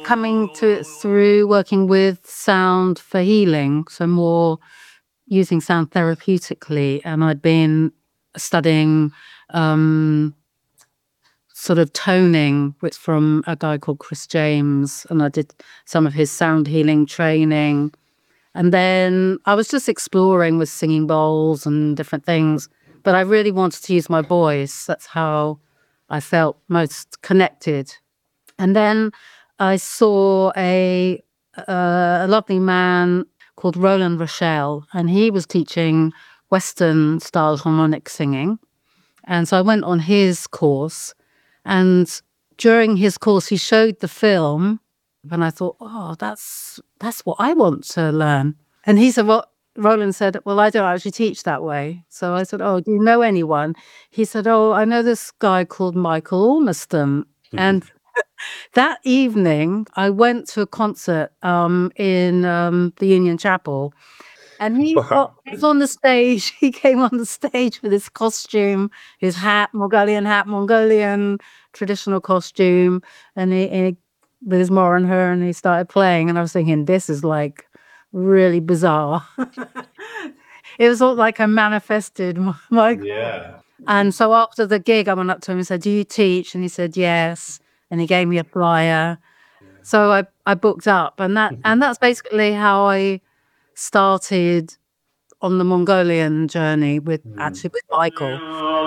coming to it through working with sound for healing, so more using sound therapeutically. And I'd been studying sort of toning, which from a guy called Chris James, and I did some of his sound healing training. And then I was just exploring with singing bowls and different things, but I really wanted to use my voice. That's how I felt most connected. And then I saw a lovely man called Roland Rochelle, and he was teaching Western style harmonic singing. And so I went on his course, and during his course, he showed the film, and I thought, oh, that's what I want to learn. And he said, well, Roland said, well, I don't actually teach that way. So I said, oh, do you know anyone? He said, oh, I know this guy called Michael Ormiston. And that evening, I went to a concert in the Union Chapel. And he was on the stage. He came on the stage with his costume, his hat, Mongolian traditional costume, and he with his mor and her, and he started playing. And I was thinking, this is like really bizarre. It was all like I manifested my. Yeah. And so after the gig, I went up to him and said, "Do you teach?" And he said, "Yes." And he gave me a flyer. So I booked up, and that's basically how I started on the Mongolian journey with Michael.